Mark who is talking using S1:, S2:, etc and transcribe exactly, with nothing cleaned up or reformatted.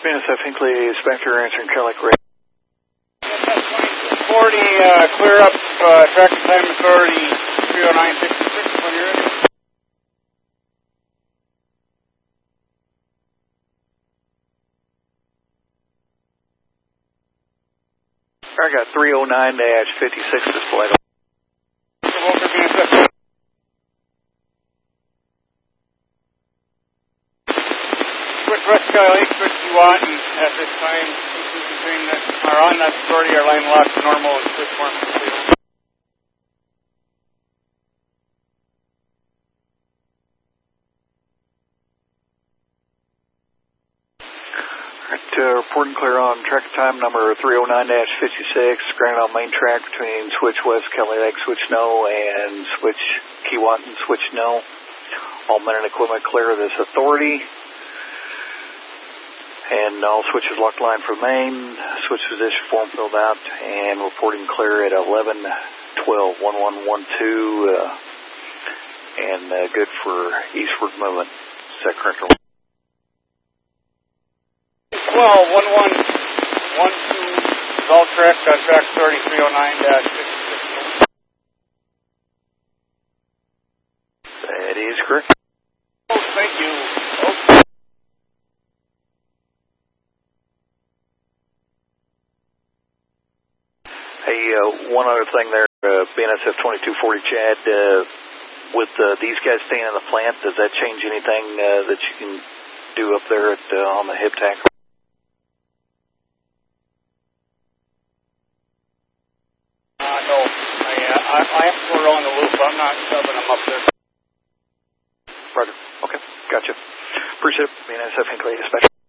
S1: B N S F Hinckley, Spectre, answering Cadillac Ray.
S2: forty, uh, clear up, uh, tracking time authority three oh nine fifty-six when you're ready.
S1: I got three oh nine fifty-six displayed.
S2: Volker, B N S F. Switch West Sky Lake, switch to Watton at this time. Train that are on that authority are line locked normal and switch form complete.
S1: Alright, uh, reporting clear on track time number three oh nine fifty-six, ground on main track between switch west Kelly Lake, switch no, and switch Keewatin, switch no. All men and equipment clear of this authority. And all switches locked line for main, switch position form filled out, and reporting clear at eleven twelve one one one two, uh, and uh, good for eastward movement. Set current.
S2: Well, one one one two is all correct on track authority three oh nine fifty-six.
S1: That is correct.
S2: Oh, thank you. Okay.
S1: Hey, uh, one other thing there, uh, B N S F twenty-two forty Chad, uh, with uh, these guys staying in the plant, does that change anything uh, that you can do up there at uh, on the hip tank?
S2: Uh, no, I, uh, I, I have to go around the loop. I'm not subbing them up there.
S1: Roger. Okay, gotcha. Appreciate it. B N S F Hinckley, especially.